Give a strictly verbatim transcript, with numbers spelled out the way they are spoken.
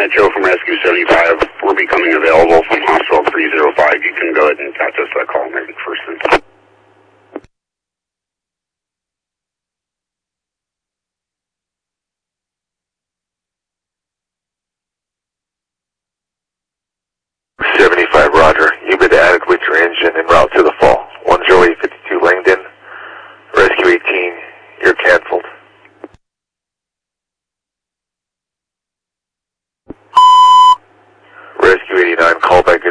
Joe from Rescue seventy-five. We're becoming available from Hospital three oh five. You can go ahead and catch us that call maybe first instance. seventy-five, roger. You've been added with your engine en route to the fall. one oh eight fifty-two Langdon. Rescue eighteen, you're canceled. Rescue eighty-nine, call back